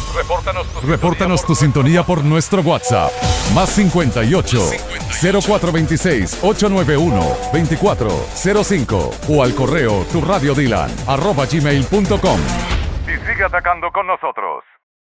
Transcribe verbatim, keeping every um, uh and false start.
Repórtanos tu, Repórtanos tu sintonía por nuestro WhatsApp. Más cincuenta y ocho, cero cuatro veintiséis, ochocientos noventa y uno, veinticuatro cero cinco o al correo tu radio dylan arroba gmail punto com. y sigue atacando con nosotros.